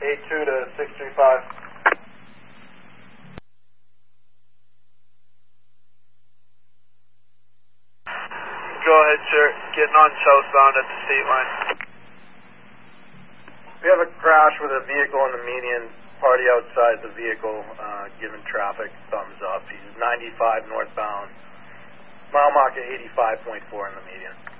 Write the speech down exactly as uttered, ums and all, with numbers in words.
eight two to six three five. Go ahead, sir. Getting on southbound at the state line. We have a crash with a vehicle in the median. Party outside the vehicle, uh, giving traffic thumbs up. He's ninety-five northbound. Mile marker eighty-five point four in the median.